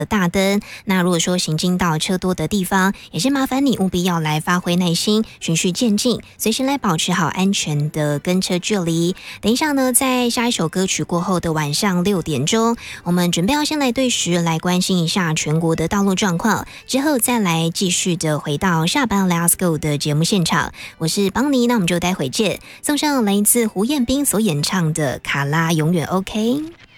大灯。那如果说行经到车多的地方，也是麻烦你务必要来发挥耐心，循序渐进，随时来保持好安全的跟车距离。等一下呢，在下一首歌曲过后的晚上6点钟，我们准备要先来对时来关心一下全国的道路状况，之后再来继续的回到下班 Let's Go 的节目现场。我是邦尼，那我们就待会见。送上来自胡彦斌所演唱的《卡拉永远 OK》。